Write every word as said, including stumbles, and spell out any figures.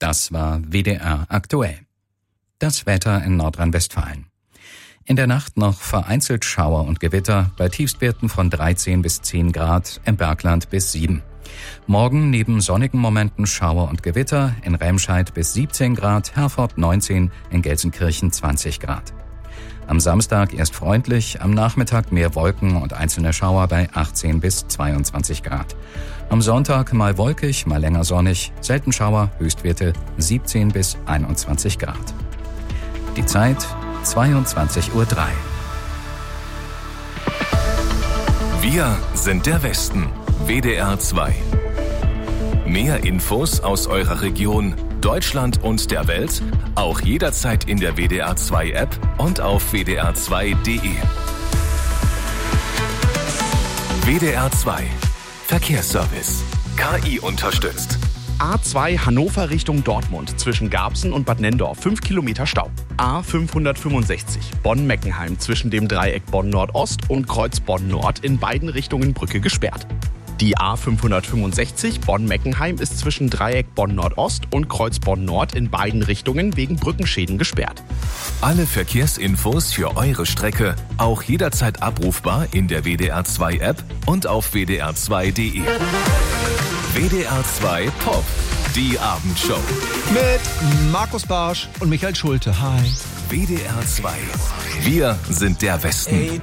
Das war W D R aktuell. Das Wetter in Nordrhein-Westfalen. In der Nacht noch vereinzelt Schauer und Gewitter, bei Tiefstwerten von dreizehn bis zehn Grad, im Bergland bis sieben. Morgen neben sonnigen Momenten Schauer und Gewitter, in Remscheid bis siebzehn Grad, Herford neunzehn, in Gelsenkirchen zwanzig Grad. Am Samstag erst freundlich, am Nachmittag mehr Wolken und einzelne Schauer bei achtzehn bis zweiundzwanzig Grad. Am Sonntag mal wolkig, mal länger sonnig, selten Schauer, Höchstwerte siebzehn bis einundzwanzig Grad. Die Zeit zweiundzwanzig Uhr drei. Wir sind der Westen. W D R zwei. Mehr Infos aus eurer Region, Deutschland und der Welt, auch jederzeit in der W D R zwei App und auf w d r zwei punkt d e. W D R zwei. Verkehrsservice. K I unterstützt. A zwei Hannover Richtung Dortmund zwischen Garbsen und Bad Nenndorf, fünf Kilometer Stau. A fünfhundertfünfundsechzig Bonn-Meckenheim zwischen dem Dreieck Bonn-Nordost und Kreuz Bonn-Nord in beiden Richtungen Brücke gesperrt. Die A fünfhundertfünfundsechzig Bonn-Meckenheim ist zwischen Dreieck Bonn-Nordost und Kreuz Bonn-Nord in beiden Richtungen wegen Brückenschäden gesperrt. Alle Verkehrsinfos für eure Strecke auch jederzeit abrufbar in der W D R zwei App und auf w d r zwei punkt d e. W D R zwei Pop, die Abendshow. Mit Markus Barsch und Michael Schulte. Hi. W D R zwei. Wir sind der Westen.